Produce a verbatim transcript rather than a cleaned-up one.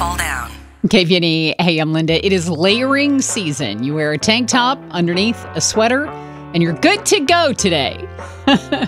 fall down. K P N E, hey, I'm Linda. It is layering season. You wear a tank top underneath a sweater, and you're good to go today.